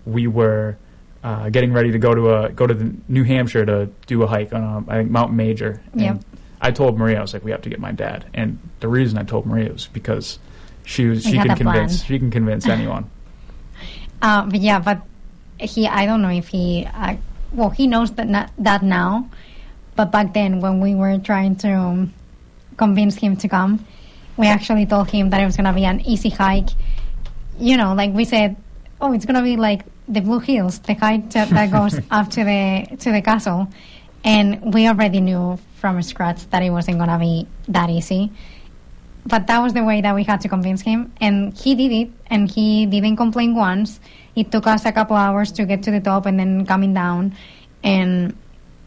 we were getting ready to go to New Hampshire to do a hike on I think Mount Major. Yep. And I told Maria, I was like, we have to get my dad. And the reason I told Maria was because she can convince anyone. But I don't know if he knows that now, but back then when we were trying to convince him to come, we actually told him that it was going to be an easy hike. You know, like we said, it's going to be like the Blue Hills, the hike that goes up to the castle. And we already knew from scratch that it wasn't going to be that easy. But that was the way that we had to convince him. And he did it, and he didn't complain once. It took us a couple hours to get to the top and then coming down. And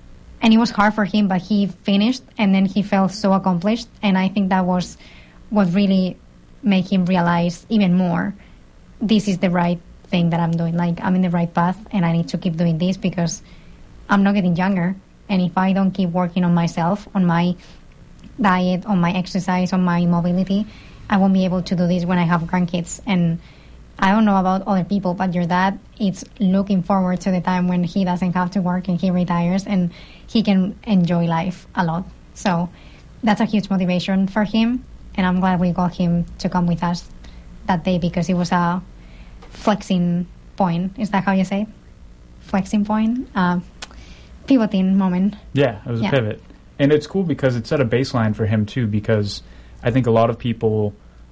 it was hard for him, but he finished, and then he felt so accomplished. And I think that was what really made him realize even more, this is the right thing that I'm doing. Like, I'm in the right path, and I need to keep doing this because I'm not getting younger. And if I don't keep working on myself, on my diet, on my exercise, on my mobility, I won't be able to do this when I have grandkids. And I don't know about other people, but your dad is looking forward to the time when he doesn't have to work and he retires and he can enjoy life a lot. So that's a huge motivation for him, and I'm glad we got him to come with us that day because it was a flexing point. Is that how you say it? Flexing point? Pivoting moment. Yeah, it was a pivot. And it's cool because it set a baseline for him too, because I think a lot of people,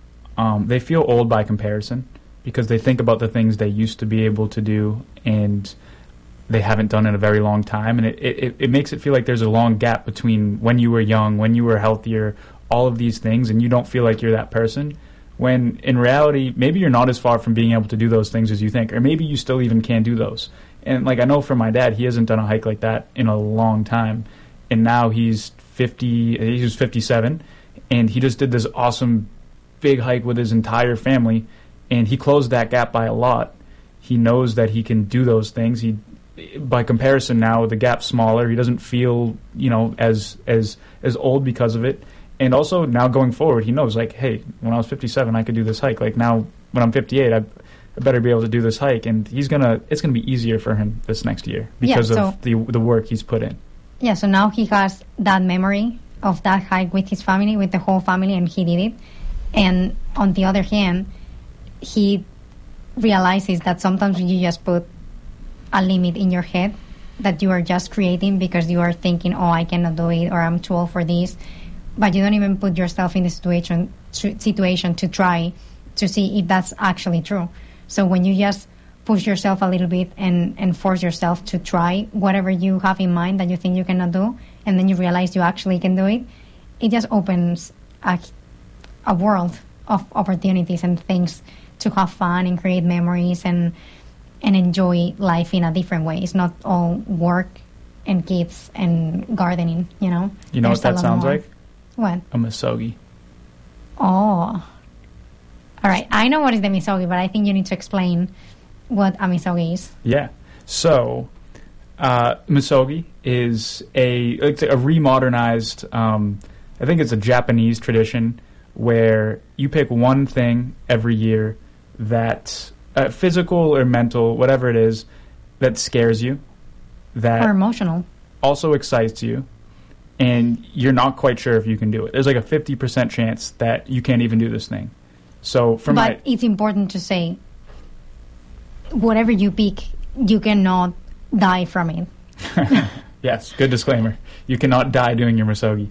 they feel old by comparison because they think about the things they used to be able to do and they haven't done in a very long time. And it makes it feel like there's a long gap between when you were young, when you were healthier, all of these things, and you don't feel like you're that person. When in reality, maybe you're not as far from being able to do those things as you think, or maybe you still even can do those. And like I know for my dad, he hasn't done a hike like that in a long time. And now he's 50, he was 57, and he just did this awesome big hike with his entire family, and he closed that gap by a lot. He knows that he can do those things. By comparison now, the gap's smaller. He doesn't feel, as old because of it. And also now going forward, he knows, like, hey, when I was 57, I could do this hike. Like now, when I'm 58, I better be able to do this hike. And it's gonna be easier for him this next year because of the work he's put in. Yeah, so now he has that memory of that hike with his family, with the whole family, and he did it. And on the other hand, he realizes that sometimes you just put a limit in your head that you are just creating because you are thinking, I cannot do it, or I'm too old for this. But you don't even put yourself in the situation to try to see if that's actually true. So when you just push yourself a little bit and force yourself to try whatever you have in mind that you think you cannot do, and then you realize you actually can do it, it just opens a world of opportunities and things to have fun and create memories and enjoy life in a different way. It's not all work and kids and gardening, You know what that sounds like? What? A misogi. Oh. All right. I know what is the misogi, but I think you need to explain what a misogi is. Yeah. So, misogi is a remodernized, I think it's a Japanese tradition where you pick one thing every year that, physical or mental, whatever it is, that scares you. That or emotional. Also excites you. And you're not quite sure if you can do it. There's like a 50% chance that you can't even do this thing. So But it's important to say, whatever you pick, you cannot die from it. Yes, good disclaimer. You cannot die doing your misogi.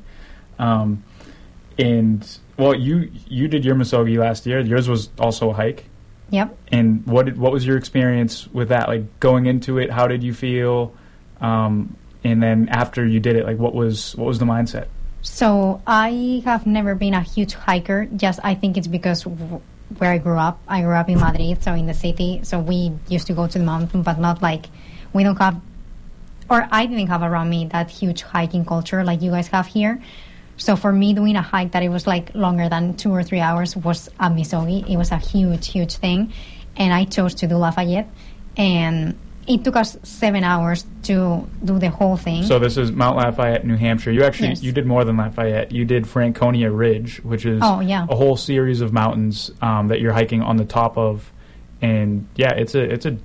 And well, you did your misogi last year. Yours was also a hike. Yep. And what was your experience with that? Like going into it, how did you feel? And then after you did it, like what was the mindset? So I have never been a huge hiker. Just I think it's because where I grew up in Madrid, so in the city. So we used to go to the mountain, but not like we don't have, or I didn't have around me that huge hiking culture like you guys have here. So for me, doing a hike that it was like longer than 2 or 3 hours was a misogi. It was a huge, huge thing, and I chose to do Lafayette, and it took us 7 hours to do the whole thing. So this is Mount Lafayette, New Hampshire. You actually you did more than Lafayette. You did Franconia Ridge, which is a whole series of mountains that you're hiking on the top of. And yeah, it's a